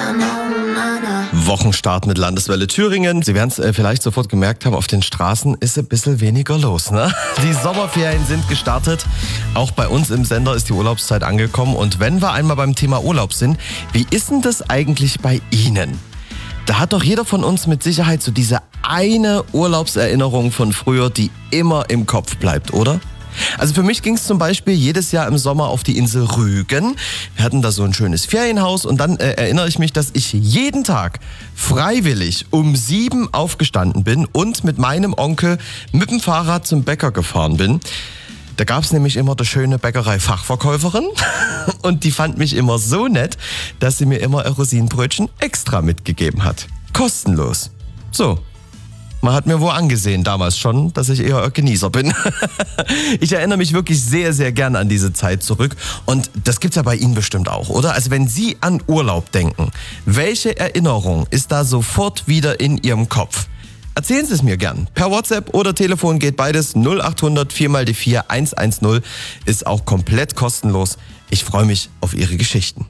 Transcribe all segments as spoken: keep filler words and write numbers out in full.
Wochenstart mit Landeswelle Thüringen. Sie werden es äh, vielleicht sofort gemerkt haben, auf den Straßen ist ein bisschen weniger los, ne? Die Sommerferien sind gestartet. Auch bei uns im Sender ist die Urlaubszeit angekommen. Und wenn wir einmal beim Thema Urlaub sind, wie ist denn das eigentlich bei Ihnen? Da hat doch jeder von uns mit Sicherheit so diese eine Urlaubserinnerung von früher, die immer im Kopf bleibt, oder? Also für mich ging es zum Beispiel jedes Jahr im Sommer auf die Insel Rügen. Wir hatten da so ein schönes Ferienhaus und dann äh, erinnere ich mich, dass ich jeden Tag freiwillig um sieben aufgestanden bin und mit meinem Onkel mit dem Fahrrad zum Bäcker gefahren bin. Da gab es nämlich immer die schöne Bäckerei-Fachverkäuferin und die fand mich immer so nett, dass sie mir immer ein Rosinenbrötchen extra mitgegeben hat. Kostenlos. So. Man hat mir wohl angesehen damals schon, dass ich eher ein Genießer bin. Ich erinnere mich wirklich sehr, sehr gern an diese Zeit zurück. Und das gibt's ja bei Ihnen bestimmt auch, oder? Also wenn Sie an Urlaub denken, welche Erinnerung ist da sofort wieder in Ihrem Kopf? Erzählen Sie es mir gern. Per WhatsApp oder Telefon geht beides. null acht hundert vier mal die vier eins eins null ist auch komplett kostenlos. Ich freue mich auf Ihre Geschichten.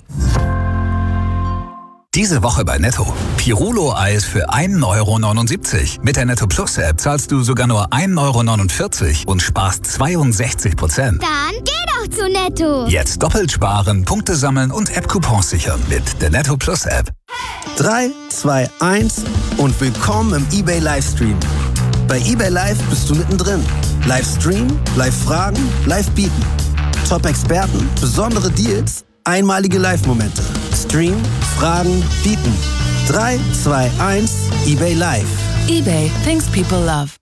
Diese Woche bei Netto. Pirulo-Eis für ein Euro neunundsiebzig. Mit der Netto Plus App zahlst du sogar nur ein Euro neunundvierzig und sparst zweiundsechzig Prozent. Dann geh doch zu Netto. Jetzt doppelt sparen, Punkte sammeln und App-Coupons sichern mit der Netto Plus App. drei, zwei, eins und willkommen im eBay Livestream. Bei eBay Live bist du mittendrin. Livestream, Live-Fragen, Live-Bieten. Top-Experten, besondere Deals, einmalige Live-Momente. Stream, Fragen, bieten. drei, zwei, eins, eBay Live. eBay, things people love.